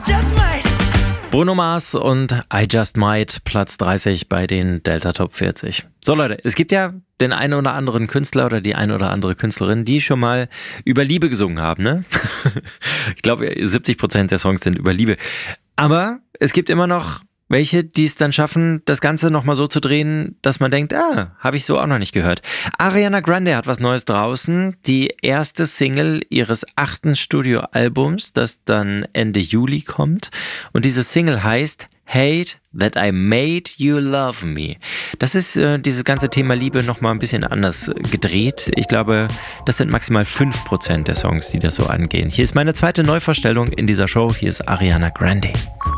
Bruno Mars und I Just Might, Platz 30 bei den Delta Top 40. So Leute, es gibt ja den einen oder anderen Künstler oder die eine oder andere Künstlerin, die schon mal über Liebe gesungen haben, ne? Ich glaube, 70% der Songs sind über Liebe. Aber es gibt immer noch welche, die es dann schaffen, das Ganze nochmal so zu drehen, dass man denkt, habe ich so auch noch nicht gehört. Ariana Grande hat was Neues draußen. Die erste Single ihres 8. Studioalbums, das dann Ende Juli kommt. Und diese Single heißt Hate That I Made You Love Me. Das ist dieses ganze Thema Liebe nochmal ein bisschen anders gedreht. Ich glaube, das sind maximal 5% der Songs, die das so angehen. Hier ist meine zweite Neuvorstellung in dieser Show. Hier ist Ariana Grande.